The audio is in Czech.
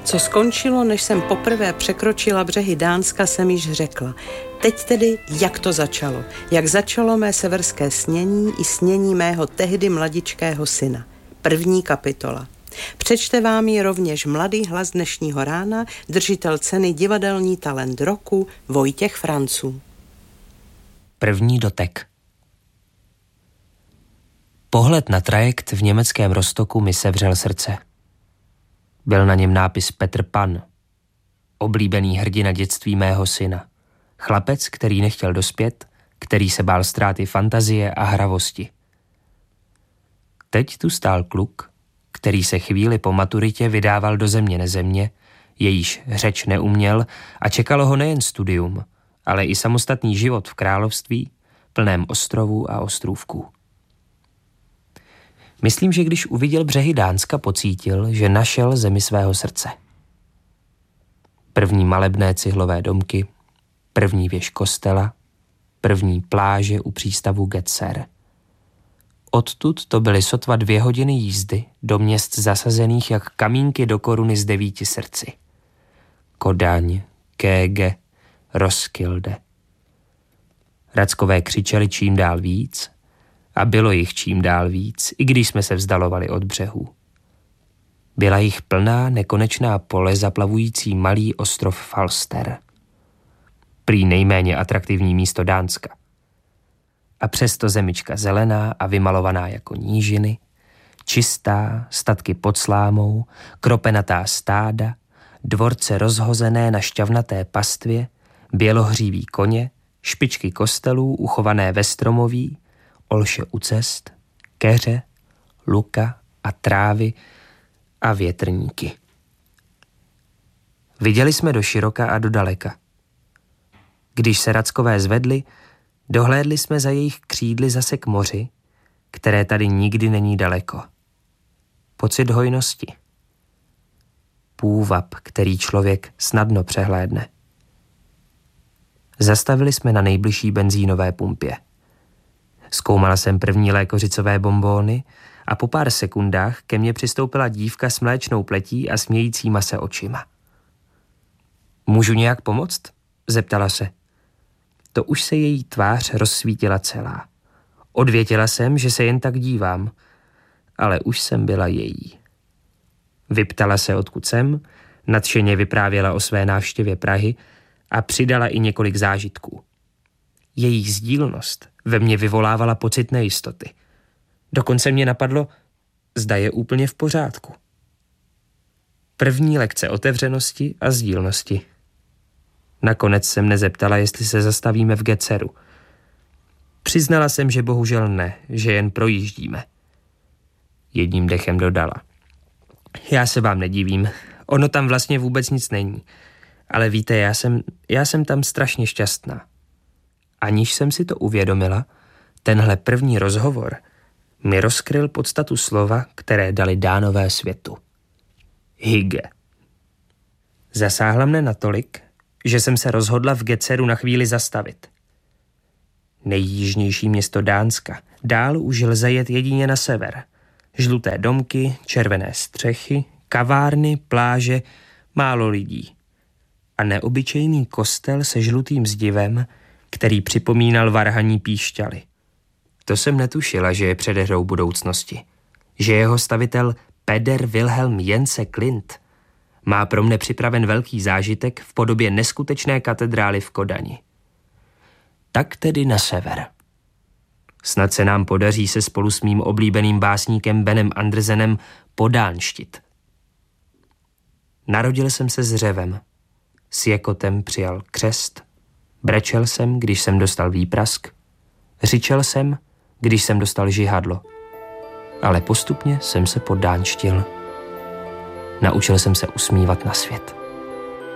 Co skončilo, než jsem poprvé překročila břehy Dánska, jsem již řekla. Teď tedy, jak to začalo. Jak začalo mé severské snění i snění mého tehdy mladičkého syna. 1. kapitola. Přečte vám ji rovněž mladý hlas dnešního rána, držitel ceny Divadelní talent roku Vojtěch Franců. 1. dotek. Pohled na trajekt v německém Rostocku mi sevřel srdce. Byl na něm nápis Petr Pan, oblíbený hrdina dětství mého syna. Chlapec, který nechtěl dospět, který se bál ztráty fantazie a hravosti. Teď tu stál kluk, který se chvíli po maturitě vydával do země nezemě, jejíž řeč neuměl a čekalo ho nejen studium, ale i samostatný život v království, plném ostrovů a ostrůvků. Myslím, že když uviděl břehy Dánska, pocítil, že našel zemi svého srdce. První malebné cihlové domky, první věž kostela, první pláže u přístavu Getzer. Odtud to byly sotva 2 hodiny jízdy do měst zasazených jak kamínky do koruny z 9 srdci. Kodaň, Kége, Roskilde. Rackové křičeli čím dál víc a bylo jich čím dál víc, i když jsme se vzdalovali od břehů. Byla jich plná nekonečná pole zaplavující malý ostrov Falster. Prý nejméně atraktivní místo Dánska. A přesto zemička zelená a vymalovaná jako nížiny, čistá, statky pod slámou, kropenatá stáda, dvorce rozhozené na šťavnaté pastvě, bělohříví koně, špičky kostelů uchované ve stromoví, olše u cest, keře, luka a trávy a větrníky. Viděli jsme do široka a do daleka. Když se Rackové zvedli, dohlédli jsme za jejich křídly zase k moři, které tady nikdy není daleko. Pocit hojnosti. Půvab, který člověk snadno přehlédne. Zastavili jsme na nejbližší benzínové pumpě. Zkoumala jsem první lékořicové bonbóny a po pár sekundách ke mně přistoupila dívka s mléčnou pletí a smějícíma se očima. Můžu nějak pomoct? Zeptala se. To už se její tvář rozsvítila celá. Odvětila jsem, že se jen tak dívám, ale už jsem byla její. Vyptala se, odkud jsem, nadšeně vyprávěla o své návštěvě Prahy a přidala i několik zážitků. Její sdílnost ve mně vyvolávala pocit nejistoty. Dokonce mě napadlo, zda je úplně v pořádku. První lekce otevřenosti a sdílnosti. Nakonec jsem nezeptala, jestli se zastavíme v Getzeru. Přiznala jsem, že bohužel ne, že jen projíždíme. Jedním dechem dodala. Já se vám nedivím, ono tam vlastně vůbec nic není. Ale víte, já jsem tam strašně šťastná. Aniž jsem si to uvědomila, tenhle první rozhovor mi rozkryl podstatu slova, které dali Dánové světu. Hygge. Zasáhla mne natolik, že jsem se rozhodla v Getzeru na chvíli zastavit. Nejjižnější město Dánska. Dál už lze jet jedině na sever. Žluté domky, červené střechy, kavárny, pláže, málo lidí. A neobyčejný kostel se žlutým zdivem, který připomínal varhaní píšťaly. To jsem netušila, že je předehrou budoucnosti. Že jeho stavitel Peder Wilhelm Jense Klint má pro mne připraven velký zážitek v podobě neskutečné katedrály v Kodani. Tak tedy na sever. Snad se nám podaří se spolu s mým oblíbeným básníkem Benem Andersenem podánštit. Narodil jsem se s řevem. S jekotem přijal křest. Brečel jsem, když jsem dostal výprask. Řičel jsem, když jsem dostal žihadlo. Ale postupně jsem se podánštil. Naučil jsem se usmívat na svět.